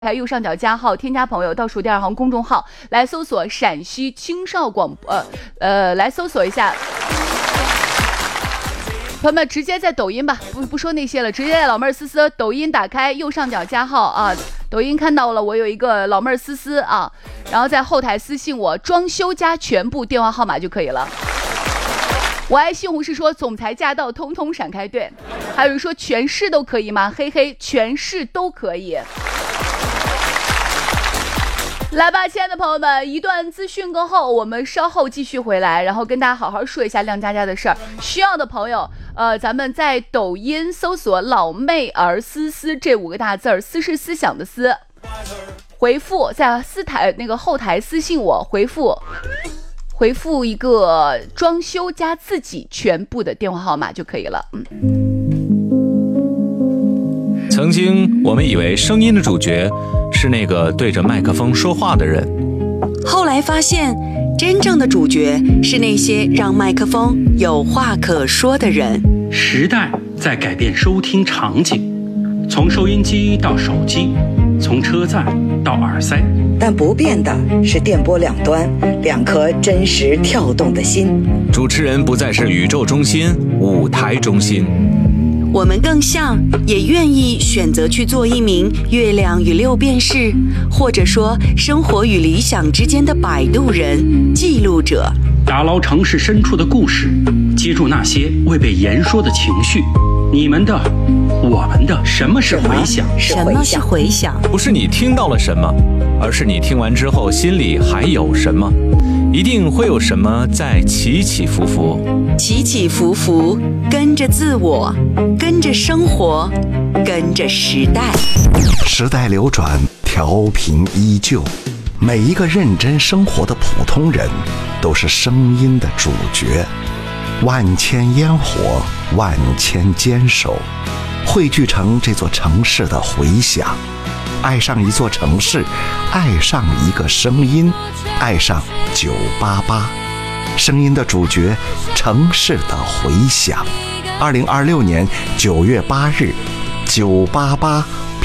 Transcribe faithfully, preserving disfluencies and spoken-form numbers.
台右上角加号，添加朋友，倒数第二行公众号来搜索陕西青少广播，呃呃，来搜索一下。朋友们，直接在抖音吧，不不说那些了，直接在老妹儿思思抖音打开右上角加号啊，抖音看到了我有一个老妹儿思思啊，然后在后台私信我装修加全部电话号码就可以了。我爱西红柿说总裁驾到，通通闪开。对，还有人说全市都可以吗？嘿嘿，全市都可以。来吧，亲爱的朋友们，一段资讯过后，我们稍后继续回来，然后跟大家好好说一下亮佳佳的事儿。需要的朋友，呃，咱们在抖音搜索“老妹儿思思”这五个大字儿，思是思想的思，回复在私台那个后台私信我，回复回复一个装修加自己全部的电话号码就可以了。嗯。 曾经我们以为声音的主角是那个对着麦克风说话的人， 后来发现真正的主角是那些让麦克风有话可说的人。 时代在改变收听场景，从收音机到手机，从车站到耳塞， 但不变的是电波两端两颗真实跳动的心。 主持人不再是宇宙中心、舞台中心， 我们更像，也愿意选择去做一名月亮与六便士，或者说生活与理想之间的摆渡人、记录者， 打捞城市深处的故事，接住那些未被言说的情绪。你们的，我们的，什么是回响？ 什么是回响？ 不是你听到了什么，而是你听完之后心里还有什么。一定会有什么在起起伏伏， 起起伏伏，跟着自我，跟着生活，跟着时代。 时代流转，调频依旧。每一个认真生活的普通人，都是声音的主角。万千烟火，万千坚守，汇聚成这座城市的回响。爱上一座城市，爱上一个声音，爱上九八八，声音的主角，城市的回响。二零二六年九月八日，九八八